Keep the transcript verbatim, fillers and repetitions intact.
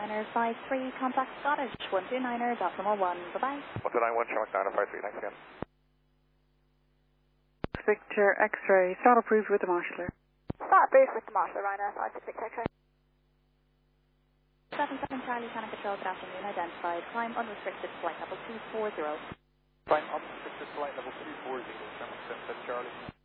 niner five three, contact Scottish, one two niner, Decimal one, bye-bye. one two nine one, Shamrock niner five three, thanks again. Victor X-ray, start approved with the marshaller. Start approved with the marshaller, Ryanair five six six X-ray. seven seven Charlie, Channel Control, good afternoon, identified. Climb unrestricted, flight level two four zero. Climb unrestricted, flight level two four zero, Shamrock seven seven Charlie.